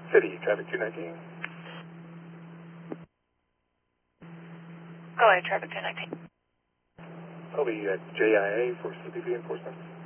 City, traffic 219. Go ahead, traffic 219. I'll be at JIA for CPP enforcement.